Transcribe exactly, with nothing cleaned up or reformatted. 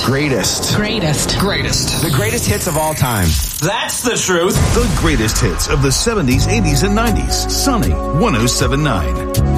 Greatest. Greatest. Greatest. The greatest hits of all time. That's the truth. The greatest hits of the seventies, eighties, and nineties. Sunny one oh seven point nine.